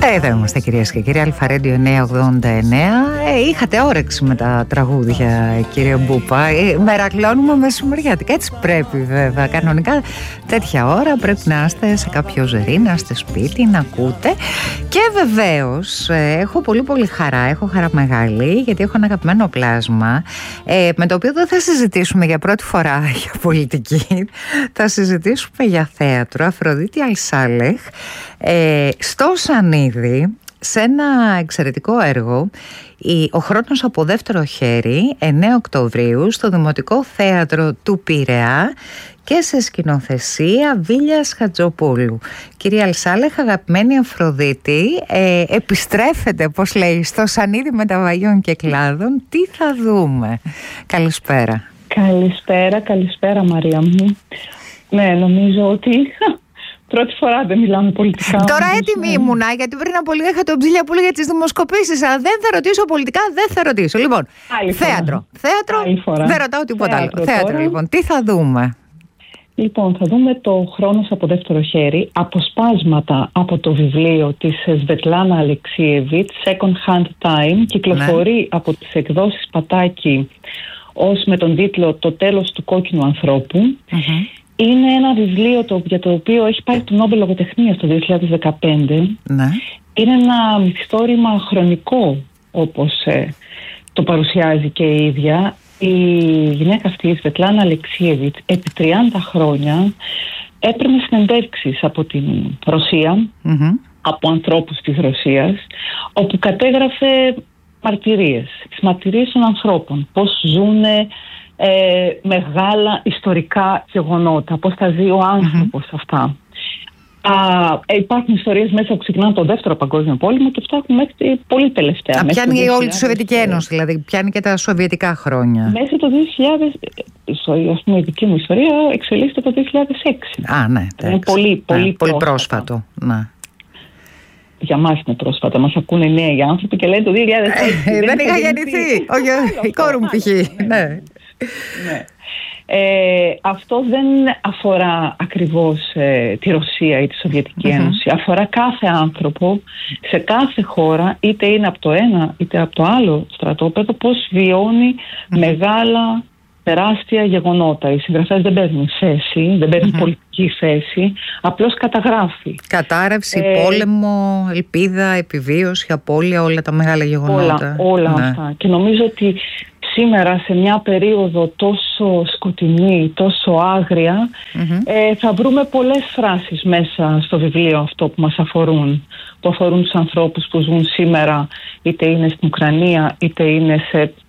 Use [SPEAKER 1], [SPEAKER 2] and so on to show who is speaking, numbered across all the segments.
[SPEAKER 1] Εδώ είμαστε, κυρίες και κύριοι, Αλφα-Radio 989. Είχατε όρεξη με τα τραγούδια, κύριε Μπούπα. Μερακλώνουμε μεσημεριάτικα. Έτσι πρέπει, βέβαια. Κανονικά τέτοια ώρα πρέπει να είστε σε κάποιο ζερί, να είστε σπίτι, να ακούτε. Και βεβαίως έχω πολύ χαρά. Έχω χαρά μεγάλη, γιατί έχω ένα αγαπημένο πλάσμα, με το οποίο δεν θα συζητήσουμε για πρώτη φορά για πολιτική. Θα συζητήσουμε για θέατρο. Αφροδίτη Αλσάλεχ, στο Σανίδι, σε ένα εξαιρετικό έργο, ο χρόνος από δεύτερο χέρι, 9 Οκτωβρίου, στο Δημοτικό Θέατρο του Πειραιά και σε σκηνοθεσία Βίλιας Χατζοπούλου. Κυρία Αλσάλεχ, αγαπημένη Αφροδίτη, επιστρέφετε, πώς λέει, στο Σανίδι Μεταβαγιών και Κλάδων. Τι θα δούμε? Καλησπέρα.
[SPEAKER 2] Καλησπέρα Μαρία μου. Ναι, νομίζω ότι πρώτη φορά δεν μιλάμε πολιτικά.
[SPEAKER 1] Τώρα έτοιμη ήμουνα, γιατί πριν από λίγο είχα τον Ψηλιαπούλου για τις δημοσκοπήσεις, αλλά δεν θα ρωτήσω πολιτικά, δεν θα ρωτήσω. Λοιπόν, θέατρο, δεν ρωτάω τίποτα άλλο. Θέατρο, λοιπόν, τι θα δούμε?
[SPEAKER 2] Λοιπόν, θα δούμε το Χρόνος από δεύτερο χέρι, αποσπάσματα από το βιβλίο της Σβετλάνα Αλεξίεβιτς, Second Hand Time, κυκλοφορεί από τις εκδόσεις Πατάκη ως με τον τίτλο «Το τέλος του κόκκινου ανθρώπου». Είναι ένα βιβλίο για το οποίο έχει πάρει το Νόμπελ Λογοτεχνίας το 2015.
[SPEAKER 1] Ναι.
[SPEAKER 2] Είναι ένα μυθιστόρημα χρονικό, όπως το παρουσιάζει και η ίδια. Η γυναίκα αυτή, η Σβετλάνα Αλεξίεβιτς, επί 30 χρόνια έπαιρνε συνεντεύξεις από την Ρωσία, από ανθρώπους της Ρωσίας, όπου κατέγραφε μαρτυρίες, τις μαρτυρίες των ανθρώπων, πώς ζουνε μεγάλα ιστορικά γεγονότα, πώς τα ζει ο άνθρωπος αυτά. Υπάρχουν ιστορίες μέσα που ξεκινάνε τον Δεύτερο Παγκόσμιο Πόλεμο και φτάνουν μέχρι πολύ τελευταία.
[SPEAKER 1] Πιάνει όλη τη Σοβιετική Ένωση, δηλαδή πιάνει και τα σοβιετικά χρόνια.
[SPEAKER 2] Μέχρι το 2000, ας πούμε, η δική μου ιστορία εξελίσσεται το 2006.
[SPEAKER 1] Ναι,
[SPEAKER 2] είναι πολύ
[SPEAKER 1] πρόσφατο. Ναι.
[SPEAKER 2] Για μας είναι πρόσφατα. Μας ακούνε νέοι άνθρωποι και λένε το 2006.
[SPEAKER 1] Δεν είχα γεννηθεί. Η κόρη μου π.χ. Ναι.
[SPEAKER 2] Αυτό δεν αφορά ακριβώς τη Ρωσία ή τη Σοβιετική Ένωση. Αφορά κάθε άνθρωπο σε κάθε χώρα, είτε είναι από το ένα είτε από το άλλο στρατόπεδο, πώς βιώνει μεγάλα, τεράστια γεγονότα. Οι συγγραφές δεν παίρνουν θέση, δεν παίρνουν πολιτική θέση, απλώς καταγράφει.
[SPEAKER 1] Κατάρρευση, πόλεμο, ελπίδα, επιβίωση, απώλεια, όλα τα μεγάλα γεγονότα.
[SPEAKER 2] Όλα αυτά. Και νομίζω ότι σήμερα, σε μια περίοδο τόσο σκοτεινή, τόσο άγρια, θα βρούμε πολλές φράσεις μέσα στο βιβλίο αυτό που μας αφορούν, που αφορούν τους ανθρώπους που ζουν σήμερα, είτε είναι στην Ουκρανία, είτε είναι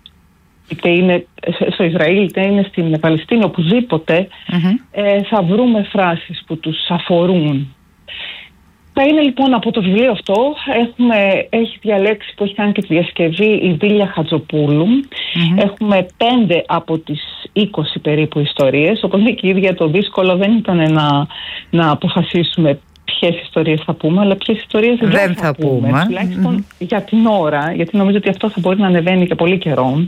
[SPEAKER 2] στο Ισραήλ, είτε είναι στην Παλαιστίνη, οπουδήποτε, θα βρούμε φράσεις που τους αφορούν. Θα είναι λοιπόν από το βιβλίο αυτό, έχει διαλέξει, που έχει κάνει και τη διασκευή, η Βίλια Χατζοπούλου. Έχουμε 5 από τις 20 περίπου ιστορίες, όπως λέει και η ίδια, το δύσκολο δεν ήταν να αποφασίσουμε ποιες ιστορίες θα πούμε, αλλά ποιες ιστορίες δεν θα πούμε. Τουλάχιστον για την ώρα, γιατί νομίζω ότι αυτό θα μπορεί να ανεβαίνει και πολύ καιρό.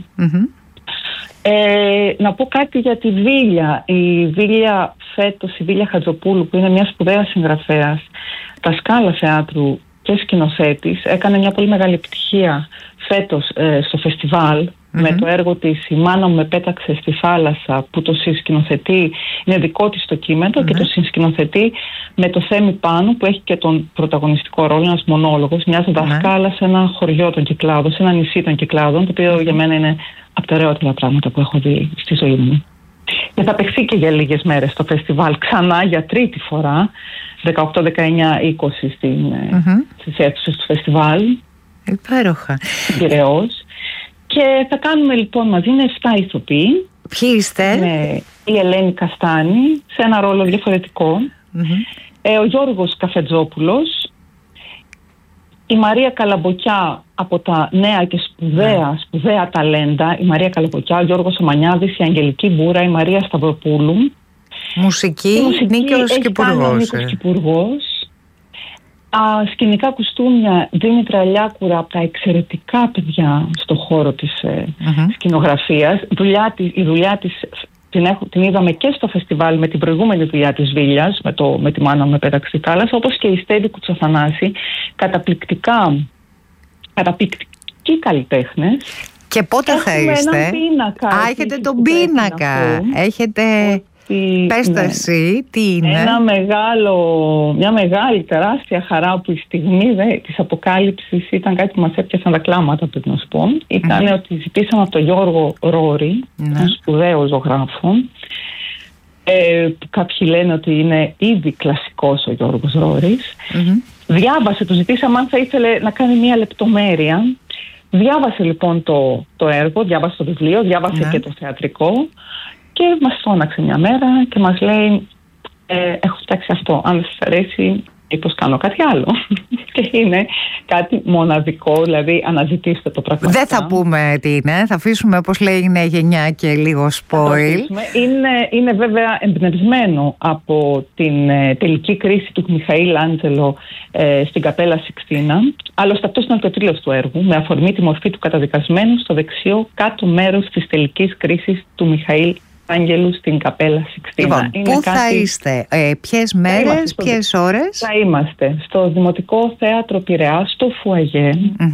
[SPEAKER 2] Να πω κάτι για τη Βίλια. Η Βίλια φέτος, η Βίλια Χατζοπούλου, που είναι μια σπουδαία συγγραφέας, δασκάλα θεάτρου και σκηνοθέτης, έκανε μια πολύ μεγάλη επιτυχία φέτος στο φεστιβάλ με το έργο της «Η μάνα μου με πέταξε στη θάλασσα», που το συσκηνοθετεί, είναι δικό της το κείμενο και το συσκηνοθετεί με το Θέμη Πάνου, που έχει και τον πρωταγωνιστικό ρόλο, ένας μονόλογος, μιας δασκάλας σε ένα χωριό των Κυκλάδων, σε ένα νησί των Κυκλάδων, το οποίο για μένα είναι από τα ωραιότερα πράγματα που έχω δει στη ζωή μου. Και θα παιχθεί και για λίγες μέρες στο φεστιβάλ ξανά για τρίτη φορά, 18, 19, 20 στις αίθουσες του φεστιβάλ.
[SPEAKER 1] Υπέροχα.
[SPEAKER 2] Πειραιώς. Και θα κάνουμε λοιπόν μαζί, είναι 7 ηθοποιοί.
[SPEAKER 1] Ποιοι είστε?
[SPEAKER 2] Η Ελένη Καστάνη, σε ένα ρόλο διαφορετικό. Ο Γιώργος Καφετζόπουλος. Η Μαρία Καλαμποκιά, από τα νέα και σπουδαία ταλέντα. Η Μαρία Καλαμποκιά, ο Γιώργος Ομανιάδης, η Αγγελική Μπούρα, η Μαρία Σταυροπούλου.
[SPEAKER 1] Μουσική Νίκος
[SPEAKER 2] Κυπουργός. Σκηνικά κουστούμια Δήμητρα Λιάκουρα, από τα εξαιρετικά παιδιά στο χώρο της σκηνογραφίας. Η δουλειά της την είδαμε και στο φεστιβάλ με την προηγούμενη δουλειά της Βίλιας, με τη μάνα μου με πέταξε στη θάλασσα, όπως και η Στέβη Κουτσοθανάση, καταπληκτικοί καλλιτέχνες.
[SPEAKER 1] Και πότε θα είστε?
[SPEAKER 2] Έναν πίνακα.
[SPEAKER 1] Έχετε τον πίνακα. Έχετε... Πες το εσύ, τι είναι?
[SPEAKER 2] Μια μεγάλη τεράστια χαρά που η στιγμή της αποκάλυψης ήταν κάτι που μας έπιασαν τα κλάματα, πρέπει να σου πω. Ήταν ότι ζητήσαμε από τον Γιώργο Ρόρη, τον σπουδαίο ζωγράφο, που κάποιοι λένε ότι είναι ήδη κλασικός ο Γιώργος Ρόρης. Διάβασε, του ζητήσαμε αν θα ήθελε να κάνει μια λεπτομέρεια. Διάβασε λοιπόν το έργο, διάβασε το βιβλίο, διάβασε και το θεατρικό και μας φώναξε μια μέρα και μας λέει έχω φτιάξει αυτό, αν δεν σας αρέσει μήπως κάνω κάτι άλλο. Και είναι κάτι μοναδικό, δηλαδή αναζητήστε το πραγματικά.
[SPEAKER 1] Δεν θα πούμε τι είναι, θα αφήσουμε όπως λέει η νέα γενιά και λίγο spoil.
[SPEAKER 2] Είναι βέβαια εμπνευσμένο από την τελική κρίση του Μιχαήλ Άντζελο στην Καπέλα Σιξτίνα. Άλλωστε αυτός ήταν και ο τίτλος του έργου, με αφορμή τη μορφή του καταδικασμένου στο δεξιό κάτω μέρος της τελικής κρίσης του Μιχαήλ Άγγελου στην Καπέλα Σιξτίνα.
[SPEAKER 1] Λοιπόν, πού θα είστε, ποιες μέρες, ποιες ώρες?
[SPEAKER 2] Θα είμαστε στο Δημοτικό Θέατρο Πειραιάς, στο Φουαγέ,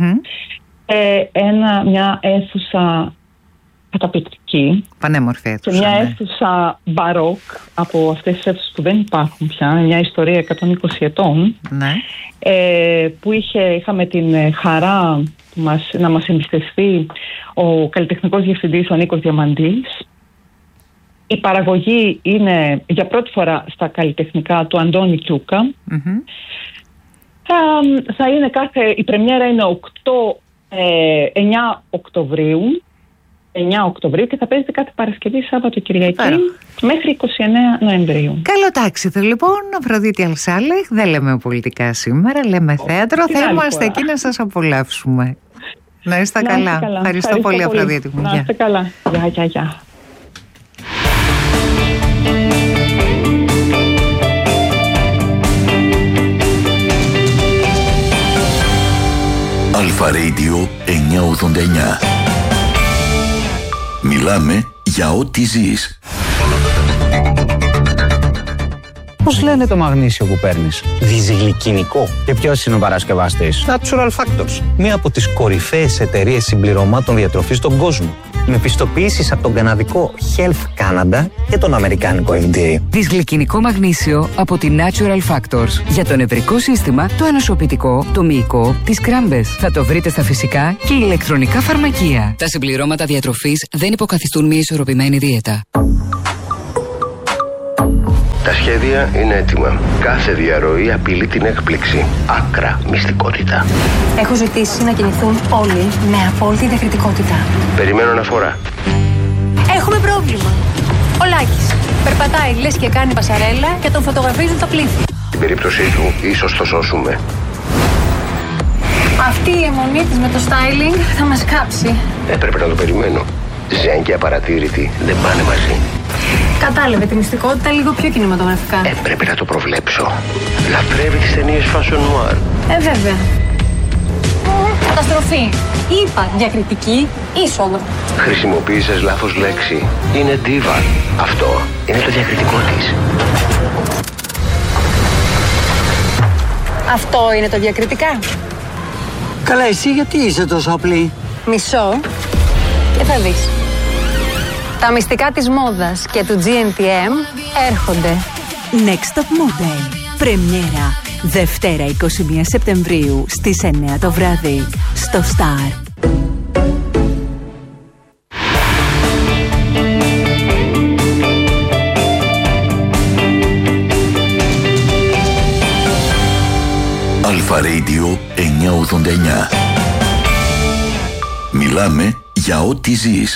[SPEAKER 2] μια αίθουσα καταπληκτική.
[SPEAKER 1] Πανέμορφη αίθουσα.
[SPEAKER 2] Και μια αίθουσα μπαρόκ, από αυτές τις αίθουσες που δεν υπάρχουν πια, μια ιστορία 120 ετών, που είχαμε την χαρά να μας εμπιστευτεί ο καλλιτεχνικός διευθυντής ο Νίκος Διαμαντής. Η παραγωγή είναι για πρώτη φορά στα καλλιτεχνικά του Αντώνη Κιούκα. Θα είναι η πρεμιέρα είναι 9 Οκτωβρίου. 9 Οκτωβρίου και θα παίζεται κάθε Παρασκευή, Σάββατο, Κυριακή μέχρι 29 Νοεμβρίου.
[SPEAKER 1] Καλό τάξιδο λοιπόν, Αφροδίτη Αλσάλεχ. Δεν λέμε πολιτικά σήμερα, λέμε θέατρο. Θα είμαστε εκεί να σας απολαύσουμε. Να είστε καλά. Ευχαριστώ πολύ, Αφροδίτη μου.
[SPEAKER 2] Να είστε καλά. Γεια.
[SPEAKER 3] Αλφα Radio 989. Μιλάμε για ό,τι ζεις.
[SPEAKER 4] Πώς λένε το μαγνήσιο που παίρνεις? Διζυγλικινικό. Και ποιος είναι ο παρασκευαστής? Natural Factors. Μία από τις κορυφαίες εταιρείες συμπληρωμάτων διατροφής στον κόσμο. Με πιστοποιήσεις από τον καναδικό Health Canada και τον αμερικάνικο FDA.
[SPEAKER 5] Δυσγλυκινικό μαγνήσιο από τη Natural Factors. Για το νευρικό σύστημα, το ανοσοποιητικό, το μυϊκό, τις κράμπες. Θα το βρείτε στα φυσικά και ηλεκτρονικά φαρμακεία. Τα συμπληρώματα διατροφής δεν υποκαθιστούν μια ισορροπημένη δίαιτα.
[SPEAKER 6] Τα σχέδια είναι έτοιμα. Κάθε διαρροή απειλεί την έκπληξη. Άκρα μυστικότητα.
[SPEAKER 7] Έχω ζητήσει να κινηθούν όλοι με απόλυτη διακριτικότητα.
[SPEAKER 6] Περιμένω αναφορά.
[SPEAKER 7] Έχουμε πρόβλημα. Ο Λάκης περπατάει λες και κάνει πασαρέλα και τον φωτογραφίζουν τα πλήθη.
[SPEAKER 6] Την περίπτωσή του ίσως το σώσουμε.
[SPEAKER 7] Αυτή η αιμονή της με το styling θα μας κάψει.
[SPEAKER 6] Έπρεπε να το περιμένω. Ζέν και απαρατήρητη δεν πάνε μαζί.
[SPEAKER 7] Κατάλαβε τη μυστικότητα λίγο πιο κινηματογραφικά.
[SPEAKER 6] Έπρεπε να το προβλέψω. Λατρεύει τις ταινίες fashion noir.
[SPEAKER 7] Βέβαια. Καταστροφή. Είπα διακριτική είσοδο.
[SPEAKER 6] Χρησιμοποίησες λάθος λέξη. Είναι diva. Αυτό είναι το διακριτικό της.
[SPEAKER 7] Αυτό είναι το διακριτικά.
[SPEAKER 8] Καλά, εσύ γιατί είσαι τόσο απλή?
[SPEAKER 7] Μισό και θα δεις. Τα μυστικά της μόδας και του GNTM έρχονται.
[SPEAKER 9] Next Top Model. Πρεμιέρα Δευτέρα 21 Σεπτεμβρίου στις 9 το βράδυ στο Star.
[SPEAKER 3] Αλφα Radio 989. Μιλάμε για ό,τι ζεις.